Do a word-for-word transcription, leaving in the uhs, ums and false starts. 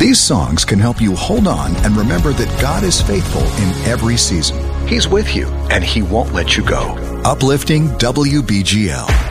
These songs can help you hold on and remember that God is faithful in every season. He's with you, and He won't let you go. Uplifting W B G L.